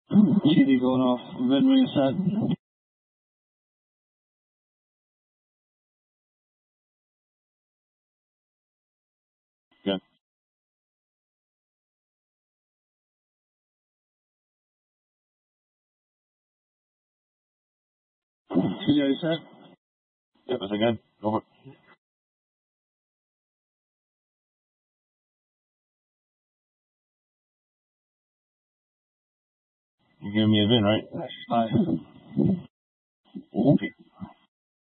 Shitty going off midway set. Good. You ready set? Yep, that's good. Go for it. You're giving me a VIN, right? Hi. Okay.